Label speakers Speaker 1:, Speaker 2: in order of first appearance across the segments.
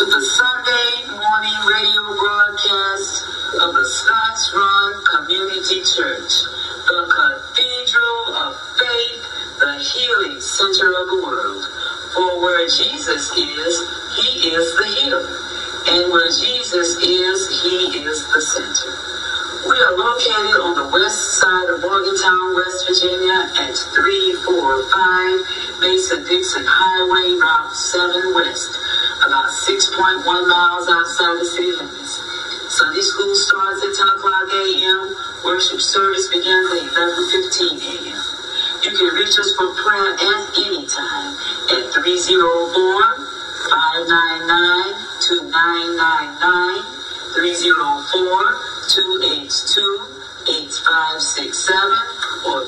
Speaker 1: to the Sunday morning radio broadcast of the Scotts Run Community Church, the Cathedral of Faith, the healing center of the world. For where Jesus is, he is the healer. And where Jesus is, he is the center. We are located on the west side of Morgantown, West Virginia at 345 Mason-Dixon Highway, Route 7 West, about 6.1 miles outside the city limits. Sunday school starts at 10 o'clock a.m. Worship service begins at 11:15 a.m. You can reach us for prayer at any time at 304-599-2999, 304-282-8567, or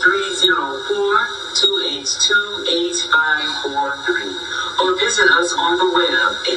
Speaker 1: 304-282-8543. Or visit us on the web at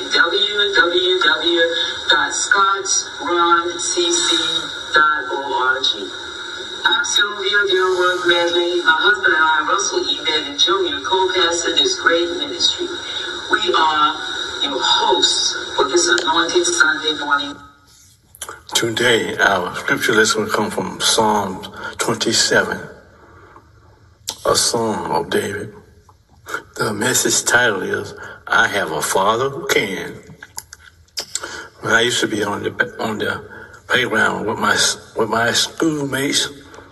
Speaker 1: www.scottsruncc.org. I'm Sylvia Dearworth Medley. My husband and I, Russell E. Medley Jr., co-pastor this great ministry. We are your hosts for this anointed Sunday morning.
Speaker 2: Today, our scripture lesson will come from Psalm 27, a Psalm of David. The message title is, I Have a Father Who Can. When I used to be on the playground with my schoolmates,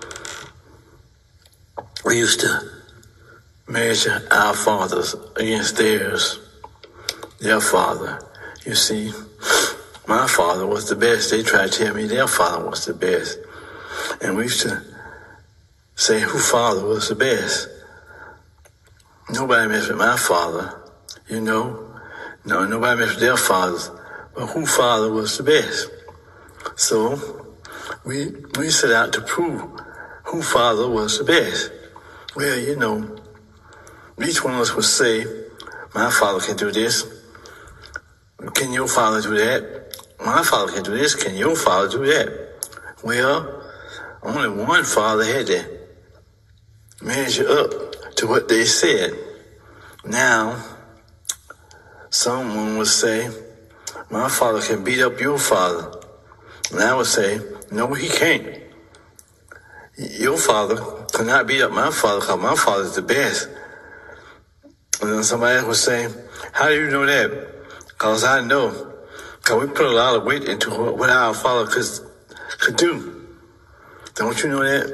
Speaker 2: we used to measure our fathers against their father. You see, my father was the best. They tried to tell me their father was the best. And we used to say who father was the best. Nobody messed with my father, you know. No, nobody messed with their fathers. But who father was the best? So we set out to prove who father was the best. Well, you know, each one of us would say, my father can do this. Can your father do that? My father can do this. Can your father do that? Well, only one father had to measure up to what they said. Now, someone would say, my father can beat up your father. And I would say, no, he can't. Your father cannot beat up my father because my father's the best. And then somebody else would say, how do you know that? Because I know. Because we put a lot of weight into what our father could do. Don't you know that?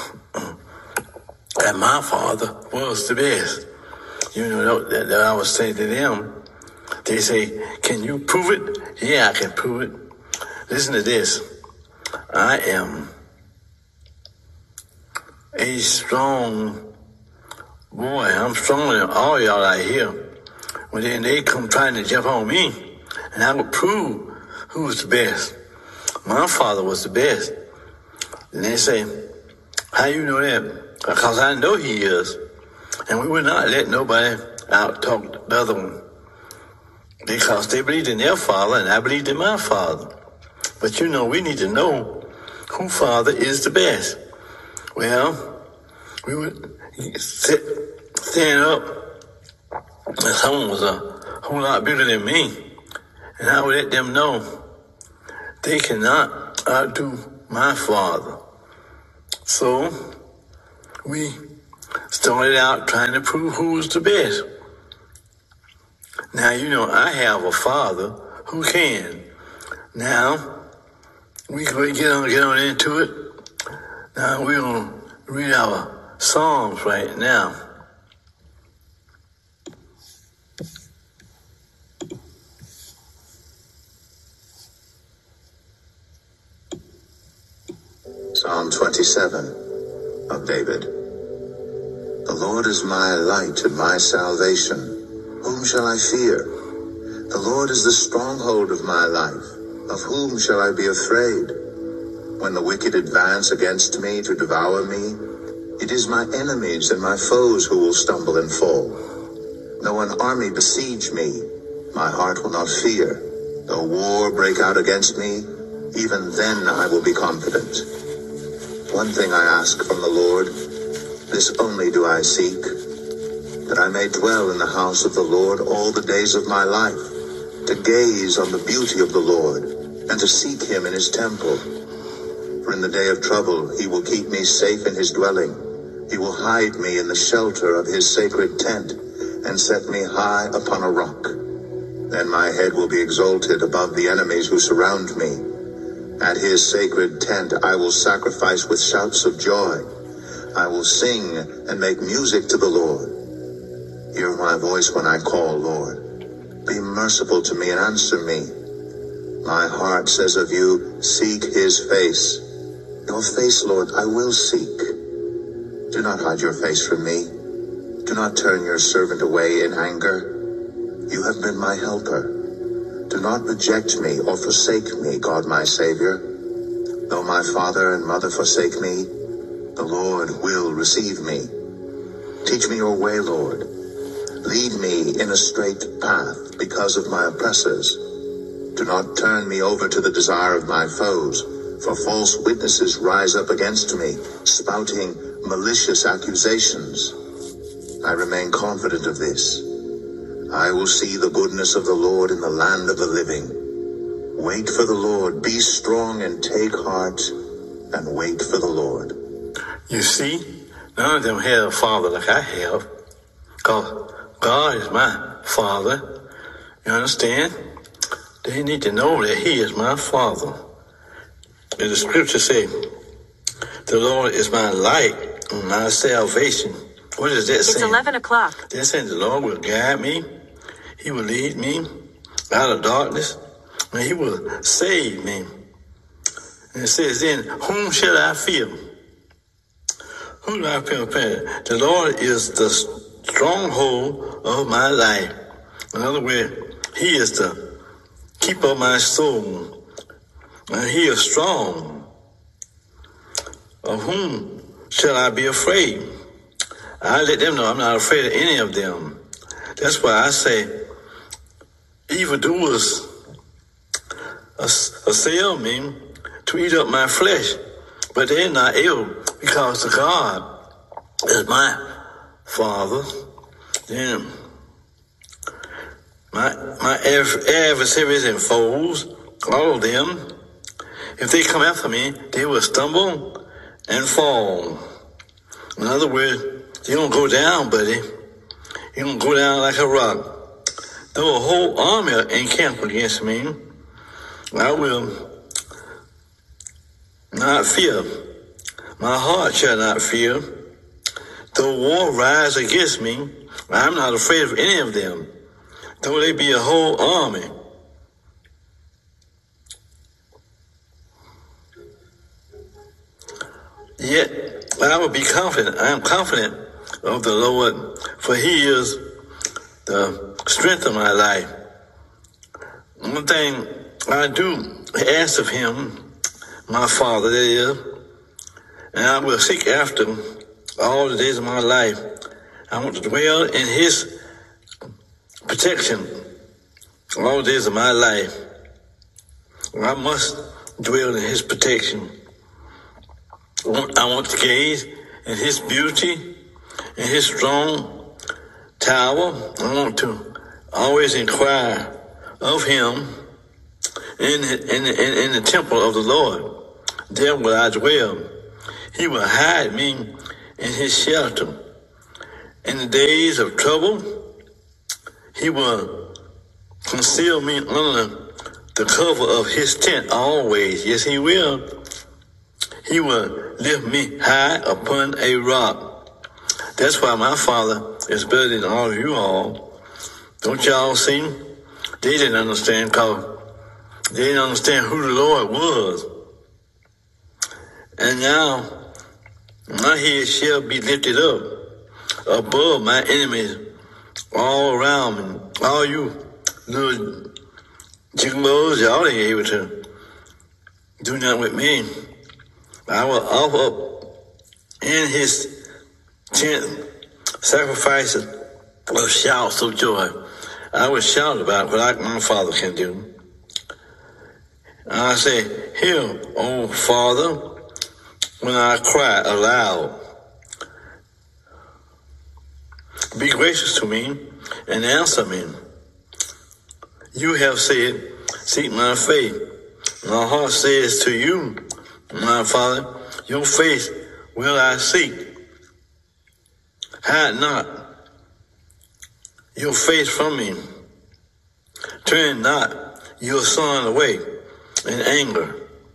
Speaker 2: That my father was the best. You know that I would say to them, they say, can you prove it? Yeah, I can prove it. Listen to this. I am a strong boy. I'm stronger than all y'all out here. When then they come trying to jump on me, and I would prove who was the best. My father was the best. And they say, how you know that? Because I know he is. And we would not let nobody out-talk the other one. Because they believed in their father, and I believed in my father. But you know, we need to know who father is the best. Well, we would stand up, and someone was a whole lot bigger than me. And I would let them know they cannot outdo my father. So we started out trying to prove who was the best. Now, you know, I have a father who can. Now, we can get on into it. Now, we're going to read our Psalms right now.
Speaker 3: Psalm 27 of David. The Lord is my light and my salvation. Whom shall I fear? The Lord is the stronghold of my life. Of whom shall I be afraid? When the wicked advance against me to devour me, it is my enemies and my foes who will stumble and fall. Though an army besiege me, my heart will not fear. Though war break out against me, even then I will be confident. One thing I ask from the Lord, this only do I seek, that I may dwell in the house of the Lord all the days of my life, to gaze on the beauty of the Lord, and to seek him in his temple. For in the day of trouble he will keep me safe in his dwelling. He will hide me in the shelter of his sacred tent, and set me high upon a rock. Then my head will be exalted above the enemies who surround me. At his sacred tent I will sacrifice with shouts of joy. I will sing and make music to the Lord. Hear my voice when I call, Lord. Be merciful to me and answer me. My heart says of you, seek his face. Your face, Lord, I will seek. Do not hide your face from me. Do not turn your servant away in anger. You have been my helper. Do not reject me or forsake me, God my Savior. Though my father and mother forsake me, the Lord will receive me. Teach me your way, Lord. Lead me in a straight path because of my oppressors. Do not turn me over to the desire of my foes, for false witnesses rise up against me, spouting malicious accusations. I remain confident of this. I will see the goodness of the Lord in the land of the living. Wait for the Lord. Be strong and take heart, and wait for the Lord.
Speaker 2: You see, none of them had a father like I have, because God is my father. You understand? They need to know that he is my father. And the scripture says, the Lord is my light and my salvation. What is that saying?
Speaker 4: It's 11 o'clock.
Speaker 2: That saying the Lord will guide me. He will lead me out of darkness, and he will save me. And it says then, whom shall I fear? Who do I fear? The Lord is the stronghold of my life. In other words, he is the keeper of my soul. And he is strong. Of whom shall I be afraid? I let them know I'm not afraid of any of them. That's why I say, evildoers assail me to eat up my flesh, but they're not able, because the God is my Father. Then my adversaries and foes, all of them, if they come after me, they will stumble and fall. In other words, you're going to go down, buddy. You're going to go down like a rock. Though a whole army encamp against me, I will not fear. My heart shall not fear. Though war rise against me, I'm not afraid of any of them. Though they be a whole army. Yet I will be confident. I am confident of the Lord, for he is the strength of my life. One thing I do ask of him, my Father, that is, and I will seek after him all the days of my life. I want to dwell in his protection all the days of my life. I must dwell in his protection. I want to gaze in his beauty, in his strong tower. I want to always inquire of him in the temple of the Lord. There will I dwell. He will hide me in his shelter. In the days of trouble, he will conceal me under the cover of his tent always. Yes, he will. He will lift me high upon a rock. That's why my Father is better than all of you all. Don't y'all see? They didn't understand, because they didn't understand who the Lord was. And now my head shall be lifted up above my enemies all around me. All you little jiggabos, y'all ain't able to do nothing with me. I will offer up in his tent sacrifices of shouts of joy. I will shout about what my Father can do. And I say, hear, O Father, when I cry aloud. Be gracious to me and answer me. You have said, seek my face. My heart says to you, my Father, your face will I seek. Hide not your face from me. Turn not your son away in anger.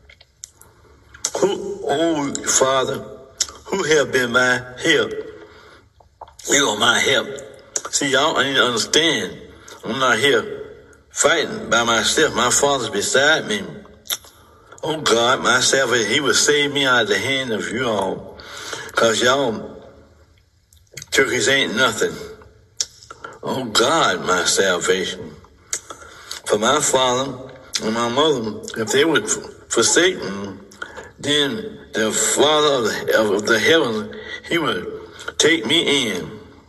Speaker 2: Oh, Father, who have been my help? You are my help. See, y'all, I need to understand. I'm not here fighting by myself. My Father's beside me. Oh, God, my Savior, he will save me out of the hand of you all. Because y'all, turkeys ain't nothing. Oh, God, my salvation. For my father and my mother, if they would forsake me, then the Father of the heavens, he would take me in.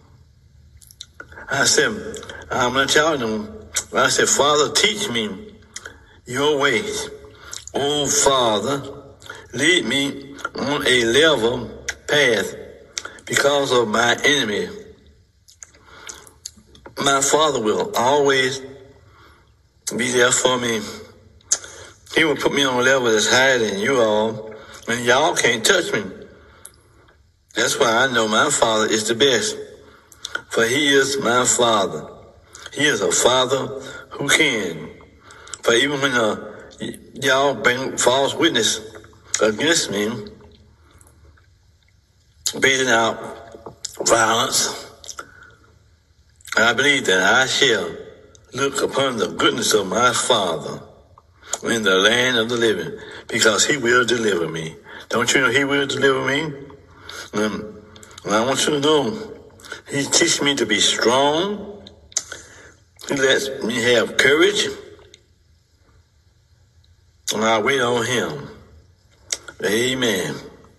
Speaker 2: I said, I'm going to tell them, I said, Father, teach me your ways. Oh, Father, lead me on a level path because of my enemy. My Father will always be there for me. He will put me on a level that's higher than you all, and y'all can't touch me. That's why I know my Father is the best, for he is my Father. He is a Father who can. For even when y'all bring false witness against me, breathing out violence, I believe that I shall look upon the goodness of my Father in the land of the living, because he will deliver me. Don't you know he will deliver me? And I want you to know, he teaches me to be strong. He lets me have courage. And I wait on him. Amen.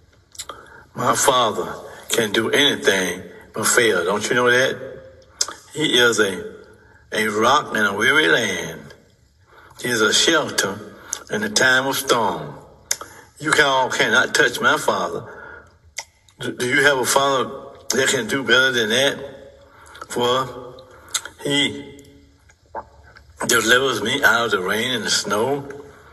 Speaker 2: My Father can do anything but fail. Don't you know that? He is a rock in a weary land. He is a shelter in the time of storm. You cannot touch my Father. Do you have a Father that can do better than that? For he delivers me out of the rain and the snow.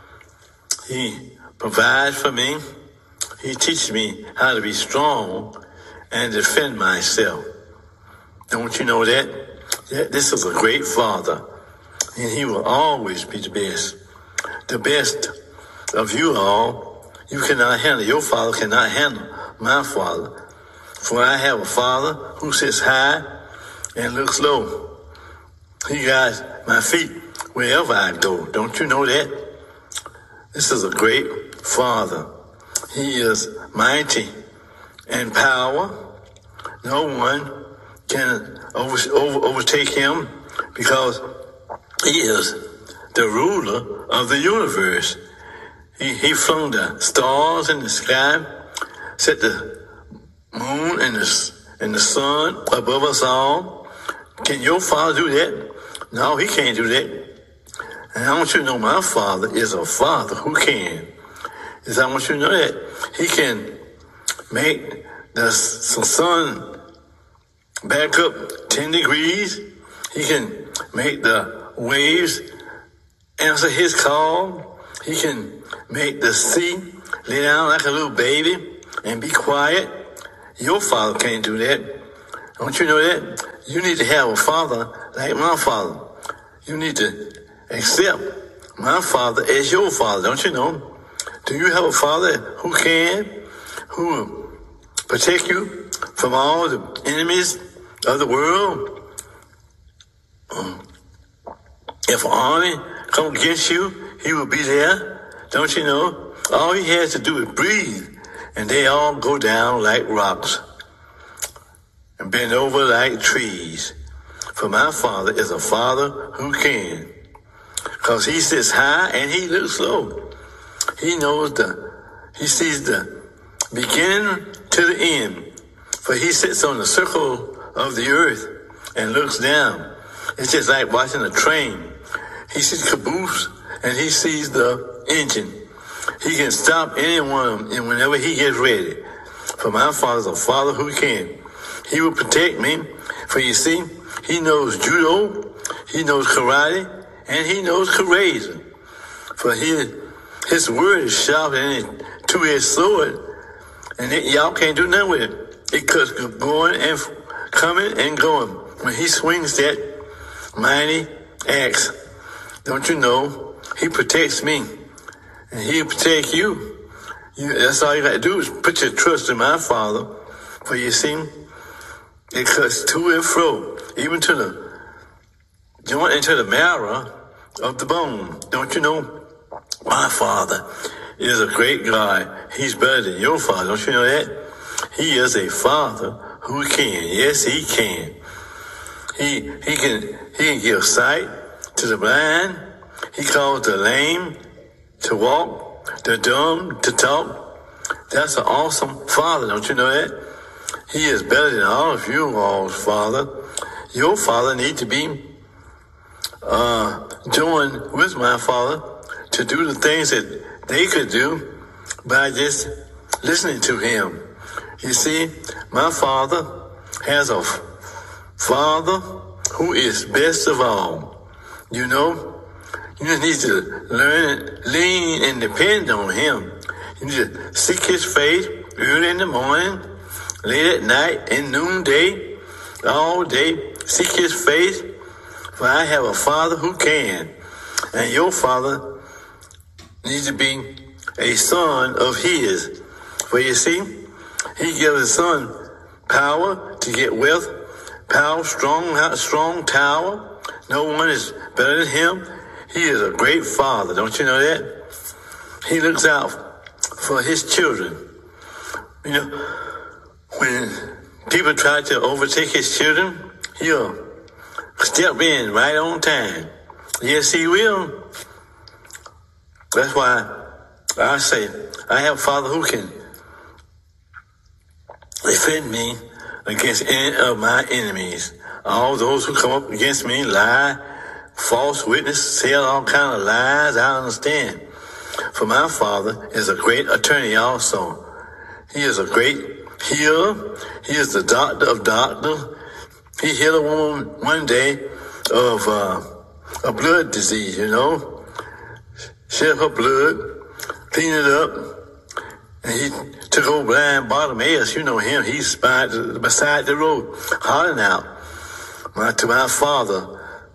Speaker 2: He provides for me. He teaches me how to be strong and defend myself. Don't you know that? This is a great Father, and he will always be the best. The best of you all, you cannot handle. Your Father cannot handle my Father. For I have a Father who sits high and looks low. He guides my feet wherever I go. Don't you know that? This is a great Father. He is mighty in power. No one can overtake him, because he is the ruler of the universe. He flung the stars in the sky, set the moon and the sun above us all. Can your Father do that? No, he can't do that. And I want you to know my Father is a Father who can. I want you to know that he can make the sun back up 10 degrees. He can make the waves answer his call. He can make the sea lay down like a little baby and be quiet. Your Father can't do that. Don't you know that? You need to have a Father like my Father. You need to accept my Father as your Father. Don't you know? Do you have a Father who will protect you from all the enemies of the world? If an army comes against you, he will be there. Don't you know? All he has to do is breathe, and they all go down like rocks and bend over like trees. For my Father is a Father who can, because he sits high and he looks low. He sees the beginning to the end, for he sits on the circle of the earth and looks down. It's just like watching a train. He sees caboose and he sees the engine. He can stop anyone and whenever he gets ready. For my Father's a Father who can. He will protect me. For you see, he knows judo, he knows karate, and he knows courageous. For his word is sharper than a two-edged sword, and y'all can't do nothing with it. It cuts going and coming and going. When he swings that mighty axe, don't you know, he protects me, and he'll protect you. That's all you got to do is put your trust in my Father. For you see, it cuts to and fro, even to the joint into the marrow of the bone. Don't you know? My Father is a great God. He's better than your Father. Don't you know that? He is a Father who can. Yes, he can. He can give sight to the blind. He calls the lame to walk, the dumb to talk. That's an awesome Father. Don't you know that? He is better than all of you all's Father. Your Father needs to be joined with my Father to do the things that they could do by just listening to him. You see, my Father has a Father who is best of all. You know, you just need to learn, lean, and depend on him. You need to seek his face early in the morning, late at night, and noonday, all day. Seek his face, for I have a Father who can. And your Father needs to be a son of his. For you see, he gives his son power to get wealth, power, strong tower. No one is better than him. He is a great Father. Don't you know that? He looks out for his children. You know, when people try to overtake his children, he'll step in right on time. Yes, he will. That's why I say I have a Father who can defend me against any of my enemies. All those who come up against me, lie, false witness, tell all kind of lies, I understand. For my Father is a great attorney also. He is a great healer. He is the doctor of doctors. He healed a woman one day of a blood disease, you know. Shed her blood, cleaned it up, and he took old blind Bartimaeus, you know him, he's beside the road, hollering out to my Father,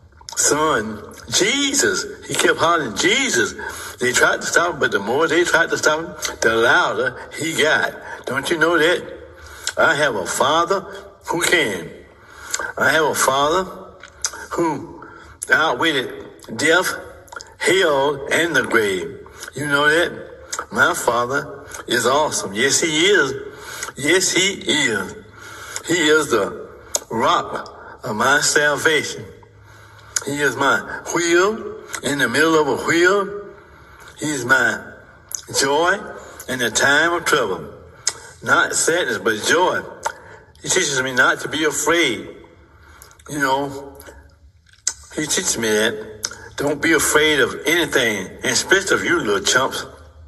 Speaker 2: Son, Jesus. He kept hollering, Jesus. They tried to stop him, but the more they tried to stop him, the louder he got. Don't you know that? I have a Father who can. I have a Father who outwitted death, hell, and the grave. You know that? My Father is awesome. Yes, he is. Yes, he is. He is the rock of my salvation. He is my wheel in the middle of a wheel. He is my joy in the time of trouble. Not sadness, but joy. He teaches me not to be afraid. You know, he teaches me that. Don't be afraid of anything, and especially of you little chumps.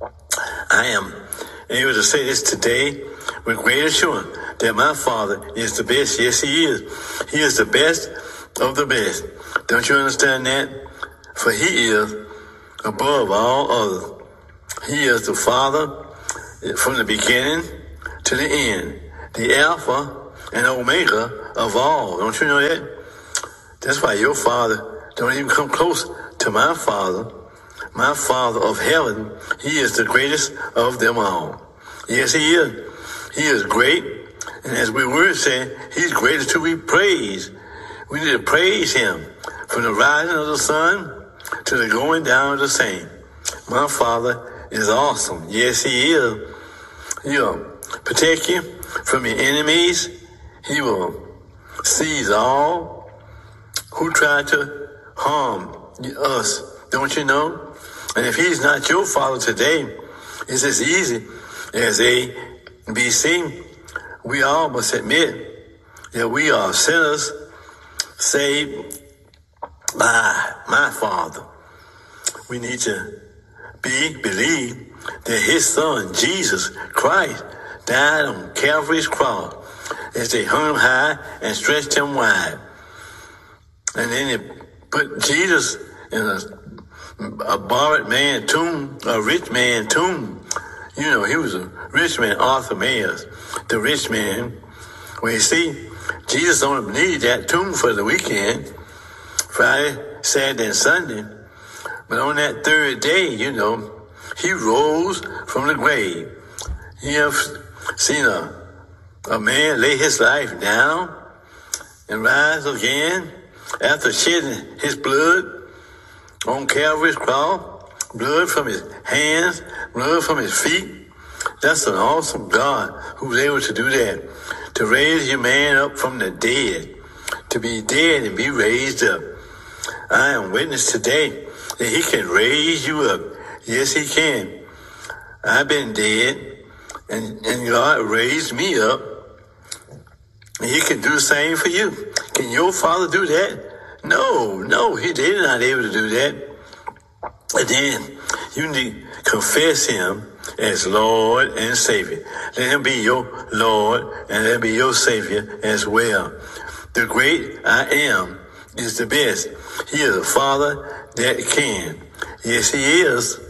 Speaker 2: I am able to say this today with great assurance that my Father is the best. Yes, he is. He is the best of the best. Don't you understand that? For he is above all others. He is the Father from the beginning to the end, the Alpha and Omega of all. Don't you know that? That's why your Father don't even come close to my Father. My Father of heaven, he is the greatest of them all. Yes, he is. He is great. And as we were saying, he's greatest to be praised. We need to praise him from the rising of the sun to the going down of the same. My Father is awesome. Yes, he is. He'll protect you from your enemies. He will seize all who try to harm us. Don't you know? And if he's not your Father today, it's as easy as ABC. We all must admit that we are sinners saved by my Father. We need to believe that his Son, Jesus Christ, died on Calvary's cross as they hung him high and stretched him wide. And then they put Jesus in a borrowed man tomb, a rich man tomb. You know, he was a rich man, Arthur Mayers, the rich man. Well, you see, Jesus only needed that tomb for the weekend, Friday, Saturday, and Sunday. But on that third day, you know, he rose from the grave. You have seen a man lay his life down and rise again after shedding his blood on Calvary's cross, blood from his hands, blood from his feet. That's an awesome God who's able to do that, to raise your man up from the dead, to be dead and be raised up. I am witness today that he can raise you up. Yes, he can. I've been dead, and God raised me up. And he can do the same for you. Can your father do that? No, he did not able to do that. And then you need to confess him as Lord and Savior. Let him be your Lord and let him be your Savior as well. The great I am is the best. He is a Father that can. Yes, he is.